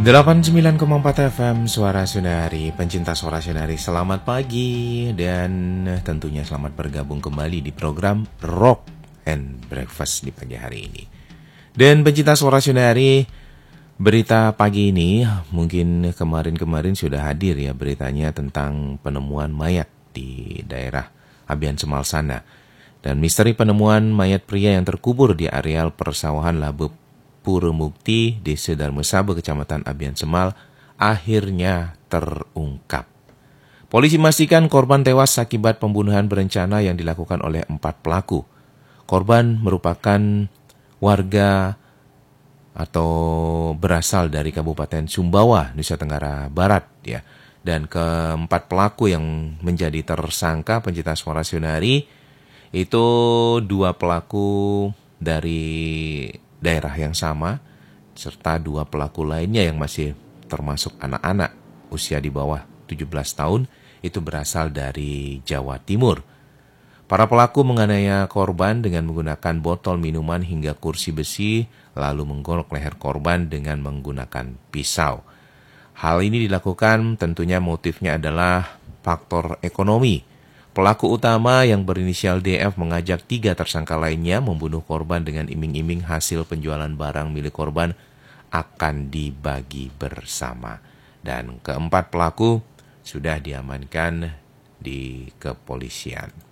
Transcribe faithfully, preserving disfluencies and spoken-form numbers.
delapan puluh sembilan koma empat F M Suara Sunari, pencinta Suara Sunari, selamat pagi dan tentunya selamat bergabung kembali di program Rock and Breakfast di pagi hari ini. Dan pencinta Suara Sunari, berita pagi ini mungkin kemarin-kemarin sudah hadir ya beritanya tentang penemuan mayat di daerah Abian Semal sana. Dan misteri penemuan mayat pria yang terkubur di areal persawahan Labe Pura Mukti, Desa Dharma Saba, Kecamatan Abian Semal, akhirnya terungkap. Polisi memastikan korban tewas akibat pembunuhan berencana yang dilakukan oleh empat pelaku. Korban merupakan warga atau berasal dari Kabupaten Sumbawa, Nusa Tenggara Barat, ya. Dan keempat pelaku yang menjadi tersangka pencinta Suara Sunari itu dua pelaku dari daerah yang sama, serta dua pelaku lainnya yang masih termasuk anak-anak usia di bawah tujuh belas tahun, itu berasal dari Jawa Timur. Para pelaku menganiaya korban dengan menggunakan botol minuman hingga kursi besi, lalu menggolok leher korban dengan menggunakan pisau. Hal ini dilakukan tentunya motifnya adalah faktor ekonomi. Pelaku utama yang berinisial D F mengajak tiga tersangka lainnya membunuh korban dengan iming-iming hasil penjualan barang milik korban akan dibagi bersama. Dan keempat pelaku sudah diamankan di kepolisian.